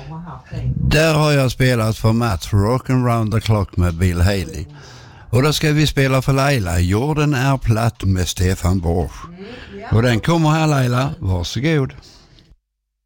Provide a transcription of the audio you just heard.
Där har jag spelat för Mats Rock'n'Round the Clock med Bill Haley. Och då ska vi spela för Laila Jorden är platt med Stefan Borsch. Och den kommer här, Laila, varsågod.